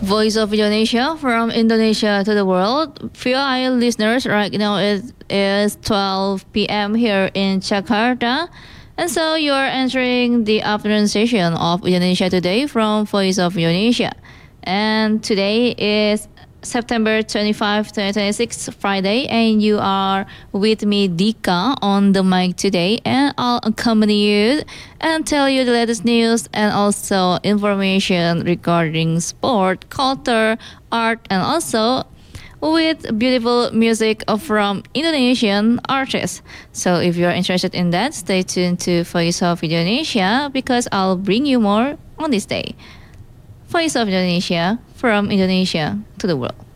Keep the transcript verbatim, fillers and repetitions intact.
Voice of Indonesia from Indonesia to the world. V O I listeners, right now it is twelve p m here in Jakarta. And so you are entering the afternoon session of Indonesia Today from Voice of Indonesia. And today is September twenty-fifth, twenty twenty-six, Friday, and you are with me, Dika, on the mic today, and I'll accompany you and tell you the latest news and also information regarding sport, culture, art, and also with beautiful music from Indonesian artists. So if you're interested in that, stay tuned to Voice of Indonesia because I'll bring you more on this day. Voice of Indonesia from Indonesia to the world.